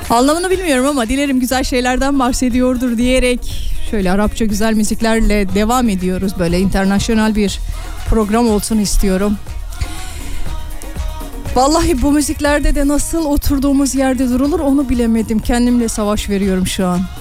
Anlamını bilmiyorum ama dilerim güzel şeylerden bahsediyordur diyerek şöyle Arapça güzel müziklerle devam ediyoruz. Böyle internasyonal bir program olsun istiyorum. Vallahi bu müziklerde de nasıl oturduğumuz yerde durulur onu bilemedim. Kendimle savaş veriyorum şu an.